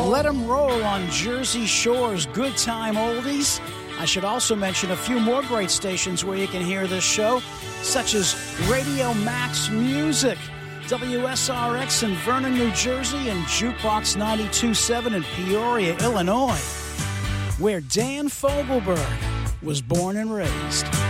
Let 'em roll on Jersey Shore's good time oldies. I should also mention a few more great stations where you can hear this show, such as Radio Max Music, WSRX in Vernon, New Jersey, and Jukebox 92.7 in Peoria, Illinois, where Dan Fogelberg was born and raised.